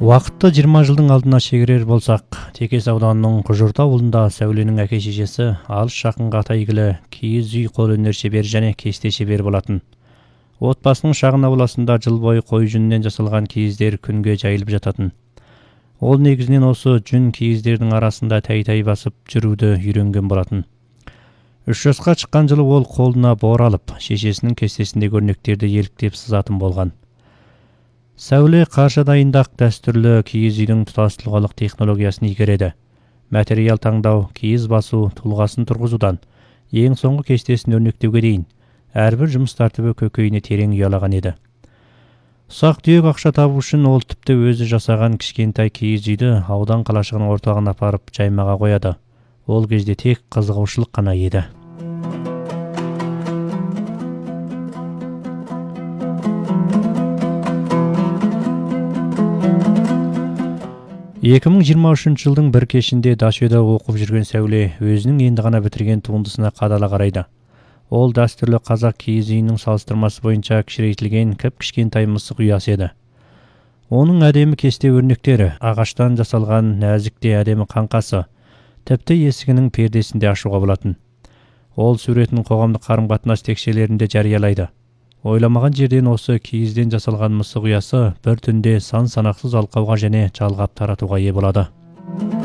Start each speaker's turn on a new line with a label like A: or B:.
A: Уақытты 20 жылдың алдына шегерер болсақ, Текес ауданының Құжырт ауылында Сәуленің әке-шешесі алыс жақынға атайгілі киіз үй қолөнер шебері және кесте шебері болатын. Отбасының шағын ауласында жыл бойы қой жүнінен жасалған киіздер күнге жайылып жататын. Ол негізінен осы жүн киіздердің арасында тәй-тәй басып жүруді үйренген болатын. 3 жасқа шыққан жылы ол қолына бор алып, шешесінің кестесіндегі өрнектерді еліктеп сызатын болған. Сәуле қарша дайындақ дәстүрлі киіз үйдің тұтас тұлғалық технологиясын игереді. Материал таңдау, киіз басу, тұлғасын тұрғызудан, ең соңғы кестесін өрнектеуге дейін әрбір жұмыс тәртібі көкейіне терең ұялаған еді. Ұсақ түйек ақша табу үшін ол тіпті өзі жасаған кішкентай киіз үйді аудан қалашығының орталығына апарып жаймаға қояды. Ол кезде тек қызығушылық қана еді. 2023 жылдың бір кешінде Дашөйда оқып жүрген Сәуле өзінің енді ғана бітірген туындысына қадала қарайды. Ол дәстүрлі қазақ киіз үйінің салыстырмасы бойынша кішірейтілген кіп-кішкентай мысық ұясы еді. Оның әдемі кесте өрнектері, ағаштан жасалған нәзікте әдемі қаңқасы, тіпті есігінің пердесінде ашуға болатын. Ол суретін қоғамдық қарым-қатынас текшелерінде жариялайды. Ойламаған жерден осы киізден жасалған мысық ұясы бір түнде сан-санақсыз алқауға және жалғап таратуға ие болады.